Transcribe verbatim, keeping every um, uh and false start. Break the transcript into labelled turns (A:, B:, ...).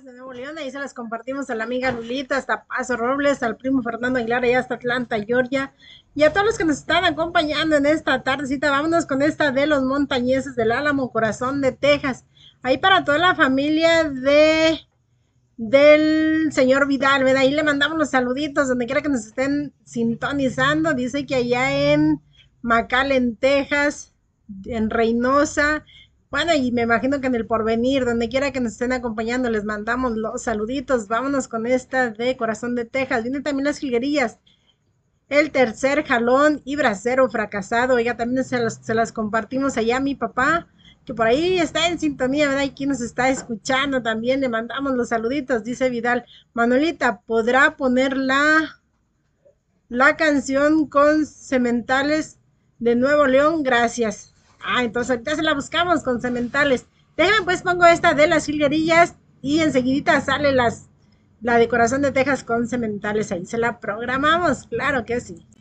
A: Texas, de Nuevo León. Ahí se las compartimos a la amiga Lulita, hasta Paso Robles, al primo Fernando Aguilar, allá hasta Atlanta, Georgia. Y a todos los que nos están acompañando en esta tardecita, vámonos con esta de los montañeses del Álamo, Corazón de Texas. Ahí para toda la familia de del señor Vidal, ¿verdad? Ahí le mandamos los saluditos donde quiera que nos estén sintonizando. Dice que allá en McAllen, Texas, en Reynosa, bueno, y me imagino que en el Porvenir, donde quiera que nos estén acompañando, les mandamos los saluditos. Vámonos con esta de Corazón de Texas. Vienen también las jilguerillas. El tercer jalón y bracero fracasado. Oiga, también se, los, se las compartimos allá a mi papá, que por ahí está en sintonía, ¿verdad? Y quien nos está escuchando también, le mandamos los saluditos. Dice Vidal, Manuelita, ¿podrá poner la, la canción con Cementales de Nuevo León? Gracias. Ah, entonces ahorita se la buscamos con Cementales. Déjenme pues pongo esta de las jilguerillas y enseguidita sale las, la de Corazón de Texas con Cementales. Ahí se la programamos, claro que sí.